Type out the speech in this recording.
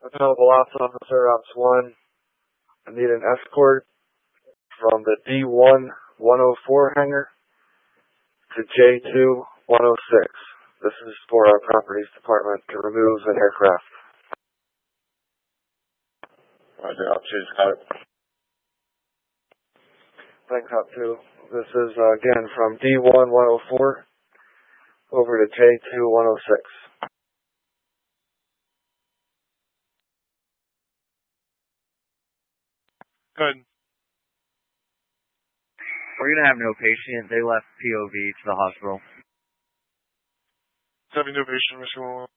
Available ops officer, ops 1. I need an escort from the D1-104 hangar to J2-106. This is for our properties department to remove an aircraft. Roger, Op 2's got it. Thanks, Op 2. This is, again, from D1-104 over to J2-106. Good. We're going to have no patient. They left POV to the hospital. Having no patient, Mr. 111.